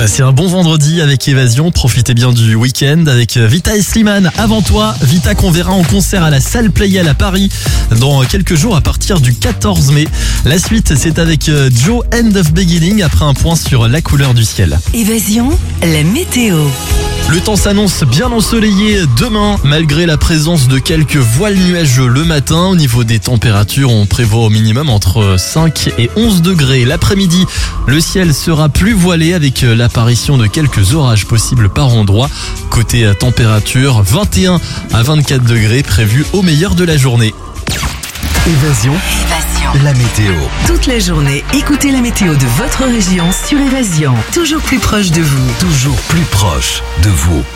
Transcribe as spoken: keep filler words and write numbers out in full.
Passez un bon vendredi avec Évasion, profitez bien du week-end avec Vita et Slimane. Avant toi, Vita qu'on verra en concert à la salle Playel à Paris dans quelques jours à partir du quatorze mai. La suite, c'est avec Joe End of Beginning après un point sur la couleur du ciel. Évasion, la météo. Le temps s'annonce bien ensoleillé demain, malgré la présence de quelques voiles nuageux le matin. Au niveau des températures, on prévoit au minimum entre cinq et onze degrés. L'après-midi, le ciel sera plus voilé avec l'apparition de quelques orages possibles par endroit. Côté température, vingt et un à vingt-quatre degrés prévus au meilleur de la journée. Évasion, Évasion. la météo. Toute la journée, écoutez la météo de votre région sur Évasion. Toujours plus proche de vous. Toujours plus proche de vous.